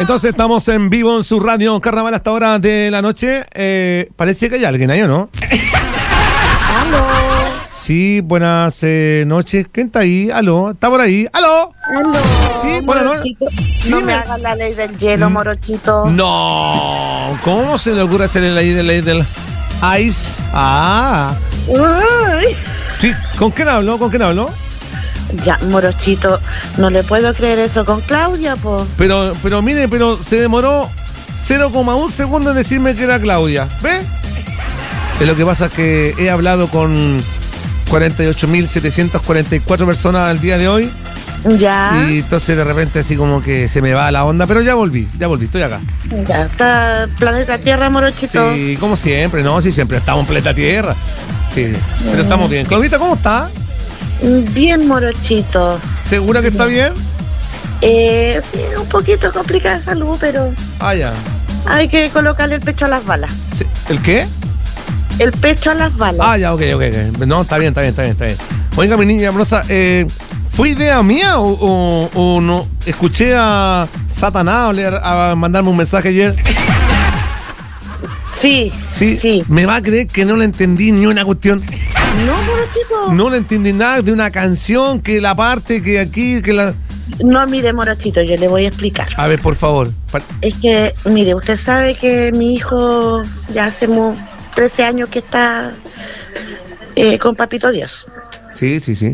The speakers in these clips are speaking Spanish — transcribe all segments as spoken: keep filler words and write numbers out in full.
Entonces estamos en vivo en su radio Carnaval hasta hora de la noche. Eh, parece que hay alguien ahí, ¿o no? Aló. Sí, buenas eh, noches. ¿Quién está ahí? Aló, ¿está por ahí? ¡Aló! Aló. Sí, bueno, no. Sí, no me me... hagas la ley del hielo, morochito. No, ¿cómo se le ocurre hacer la ley de ley del ice? Ah. Uy. Sí, ¿con quién hablo? ¿Con quién hablo? Ya, morochito, no le puedo creer eso con Claudia, po. Pero, pero mire, pero se demoró cero coma uno segundos en decirme que era Claudia. ¿Ve? Eh, lo que pasa es que he hablado con cuarenta y ocho mil setecientas cuarenta y cuatro personas al día de hoy. Ya. Y entonces de repente así como que se me va la onda, pero ya volví, ya volví, estoy acá. Ya está planeta Tierra, morochito. Sí, como siempre, ¿no? Sí, siempre estamos en planeta Tierra. Sí, pero estamos bien. Claudita, ¿cómo está? Bien, morochito. ¿Segura que está bien? Eh, sí, un poquito complicada de salud, pero Ah, ya. hay que colocarle el pecho a las balas. Sí. ¿El qué? El pecho a las balas. Ah, ya, ok, ok, ok. No, está bien, está bien, está bien, está bien. Oiga, mi niña amorosa, eh, ¿fue idea mía o, o, o no? Escuché a Satanás hablar- a mandarme un mensaje ayer. Sí, Sí, sí. me va a creer que no le entendí ni una cuestión. No, morochito. No le entendí nada de una canción, que la parte, que aquí, que la... No, mire, morochito, yo le voy a explicar. A ver, por favor. Pa- Es que, mire, usted sabe que mi hijo ya hace mu- trece años que está eh, con Papito Dios. Sí, sí, sí.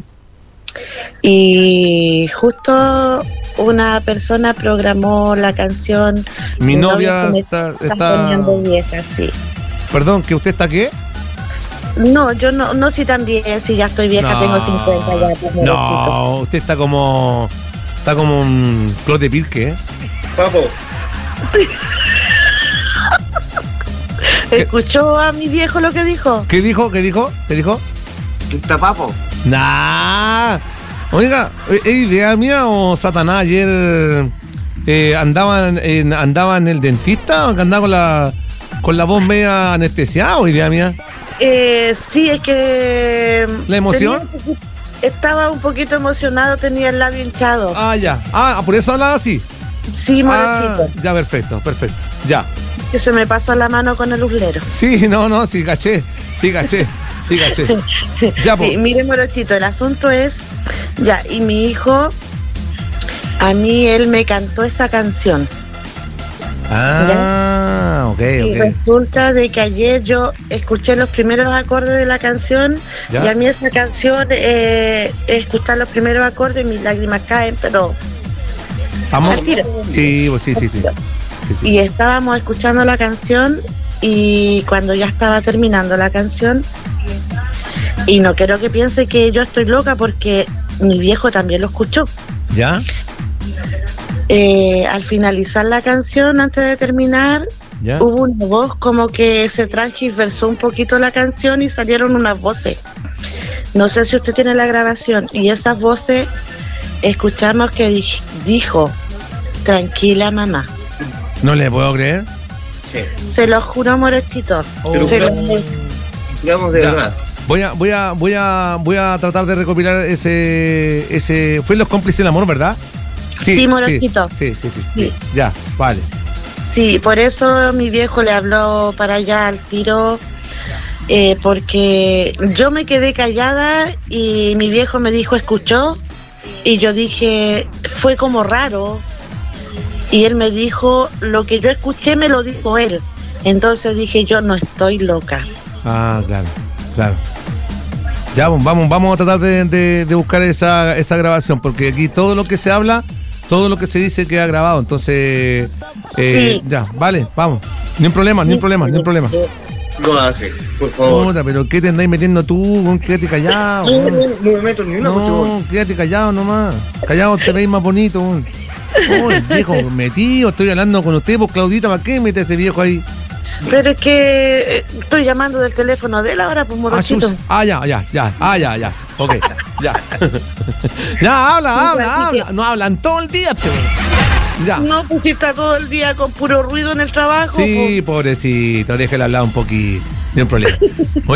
Y justo una persona programó la canción. Mi novia que me está- están está- poniendo vieja, sí. Perdón, ¿que usted está qué? No, yo no, no, si también, si ya estoy vieja, No. tengo cincuenta ya, pues, morochito. No, usted está como... Está como un Clote Pirque, ¿eh? Papo, ¿Escuchó a mi viejo lo que dijo? ¿Qué dijo? ¿Qué dijo? ¿Qué dijo? ¿está papo? Nah. Oiga, ¿es idea mía o Satanás ayer eh, andaba, en, andaba en el dentista o que andaba con la, con la voz media anestesiada o idea mía? Eh, sí, es que... ¿La emoción? tenía un poquito- estaba un poquito emocionado, tenía el labio hinchado. Ah, ya. Ah, por eso hablaba así. Sí, Ah, morochito. ya, perfecto, perfecto. Ya. Que se me pasó la mano con el uslero. Sí, no, no, sí, caché. Sí, caché. Sí, caché. Ya, pues. Sí, mire, morochito, el asunto es... Ya, y mi hijo, a mí él me cantó esa canción. Ah, ok, Y ok. resulta de que ayer yo escuché los primeros acordes de la canción. Ya. Y a mí esa canción, eh, escuchar los primeros acordes, mis lágrimas caen, pero ¿Vamos? al tiro. Sí, pues sí, sí, sí. Sí, sí. Y estábamos escuchando la canción y cuando ya estaba terminando la canción, y no quiero que piense que yo estoy loca porque mi viejo también lo escuchó. ¿Ya? Eh, al finalizar la canción, antes de terminar, ¿Ya? hubo una voz como que se transversó un poquito la canción y salieron unas voces. No sé si usted tiene la grabación. Y esas voces escuchamos que dij- dijo, tranquila mamá. No le puedo creer. Sí. Se lo juro, morochito. Oh. Se lo- Digamos de Ya. verdad. Voy a, voy a, voy a, voy a tratar de recopilar ese, ese. Fue Los Cómplices del Amor, ¿verdad? Sí, Morochito. Sí, sí, sí, sí. Sí. Ya, vale. Sí, por eso mi viejo le habló para allá al tiro, eh, porque yo me quedé callada y mi viejo me dijo, escuchó, y yo dije, fue como raro, y él me dijo, lo que yo escuché me lo dijo él, entonces dije, yo no estoy loca. Ah, claro, claro. Ya, pues, vamos, vamos a tratar de, de- de buscar esa, esa grabación, porque aquí todo lo que se habla, todo lo que se dice queda grabado, entonces, eh, Sí. ya, vale, vamos. Ni un problema, ni un problema, ni un problema. No hace, por favor. Puta, pero ¿qué te andáis metiendo tú? weón? Quédate callado. No, weón. no, no me meto ni una cuestión. No, quédate callado nomás. Callado te veis más bonito. weón. Oh, el viejo metido, estoy hablando con usted, pues Claudita, ¿para qué mete ese viejo ahí? Pero es que eh, estoy llamando del teléfono de él ahora, pues Ah, morochito. sus- ah, ya, ya, ya, ah, ya, ya, ok, ya. Ya, habla, habla, habla. No hablan todo el día, este weón. Ya. No, pues si está todo el día con puro ruido en el trabajo. Sí, pobrecito, déjela hablar un poquito, no hay problema.